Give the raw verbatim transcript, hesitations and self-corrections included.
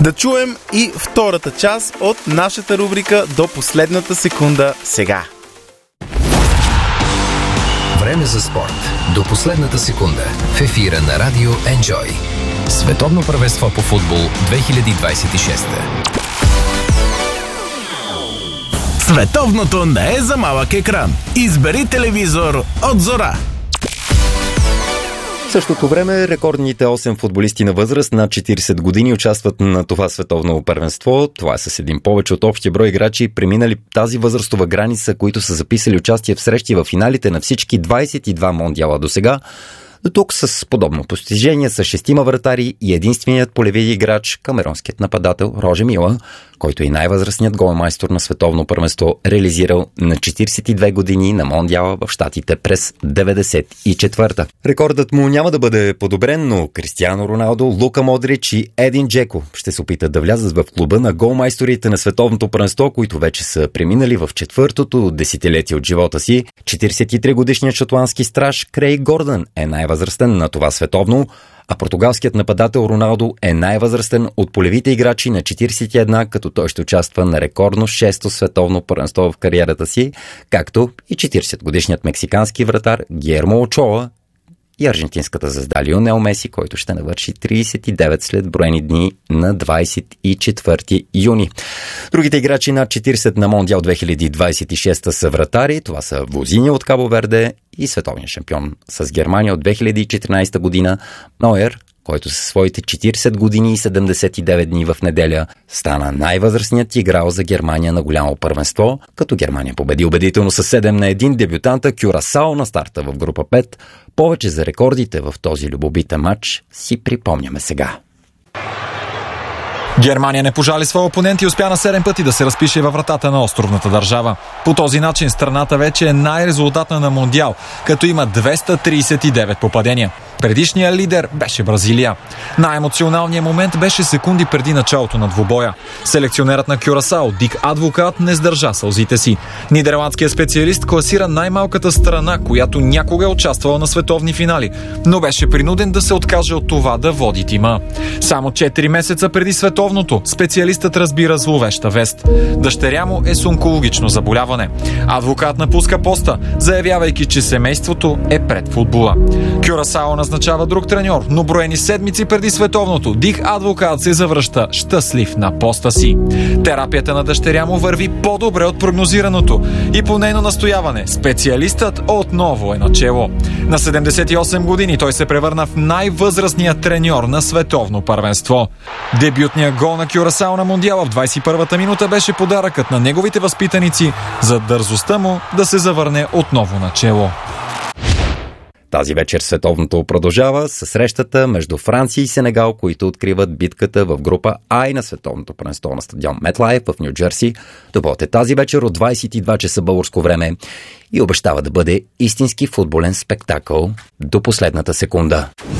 Да чуем и втората част от нашата рубрика До последната секунда сега. Време за спорт. До последната секунда. В ефира на Радио Enjoy. Световно първенство по футбол две хиляди двадесет и шеста. Световното не е за малък екран. Избери телевизор от Зора. В същото време рекордните осем футболисти на възраст над четиридесет години участват на това световно първенство. Това е с един повече от общия брой играчи, преминали тази възрастова граница, които са записали участие в срещи в финалите на всички двадесет и два мондиала до сега. До тук с подобно постижение са шестима вратари и единственият полеви играч, камеронският нападател Роже Мила, който е най-възрастният голмайстор на световно първенство, реализирал на четиридесет и две години на мондиала в Щатите през деветдесет и четвърта. Рекордът му няма да бъде подобрен, но Кристиано Роналдо, Лука Модрич и Един Джеко ще се опитат да влязат в клуба на голмайсторите на световното първенство, които вече са преминали в четвъртото десетилетие от живота си. четиридесет и три годишният шотландски страж Крейг Гордън е най-възрастен на това световно, а португалският нападател Роналдо е най-възрастен от полевите играчи на четиридесет и една, като той ще участва на рекордно шесто световно първенство в кариерата си, както и четиридесетгодишният мексикански вратар Гиермо Очоа и аржентинската звезда Лионел Меси, който ще навърши тридесет и девет след броени дни на двадесет и четвърти юни. Другите играчи над четиридесет на Мондиал две хиляди двадесет и шеста са вратари. Това са Возиня от Кабо Верде и световен шампион с Германия от две хиляди и четиринадесета година Нойер, който със своите четиридесет години и седемдесет и девет дни в неделя стана най-възрастният играл за Германия на голямо първенство, като Германия победи убедително с седем на един дебютанта Кюрасао на старта в група пет. Повече за рекордите в този любопитен матч си припомняме сега. Германия не пожали своя опонент и успя на седем пъти да се разпише във вратата на островната държава. По този начин страната вече е най-резултатна на мондиал, като има двеста тридесет и девет попадения. Предишният лидер беше Бразилия. Най-емоционалният момент беше секунди преди началото на двубоя. Селекционерът на Кюрасао, Дик Адвокат, не сдържа сълзите си. Нидерландският специалист класира най-малката страна, която някога е участвала на световни финали, но беше принуден да се откаже от това да води тима. Само четири месеца преди световното, специалистът разбира зловеща вест. Дъщеря му е с онкологично заболяване. Адвокат напуска поста, заявявайки, че семейството е пред футбола. Кюрасао назначава друг треньор, но броени седмици преди световното, Дик Адвокат се завръща щастлив на поста си. Терапията на дъщеря му върви по-добре от прогнозираното и по нейно настояване специалистът отново е начело. На седемдесет и осем години той се превърна в най-възрастния треньор на световно първенство. Дебютният гол на Кюрасао на мондиала в двадесет и първата минута беше подаръкът на неговите възпитаници за дързостта му да се завърне отново начело. Тази вечер световното продължава със срещата между Франция и Сенегал, които откриват битката в група А на световното първенство на стадион Метлайф в Ню Джерси. Добот е тази вечер от двадесет и два часа българско време и обещава да бъде истински футболен спектакъл до последната секунда.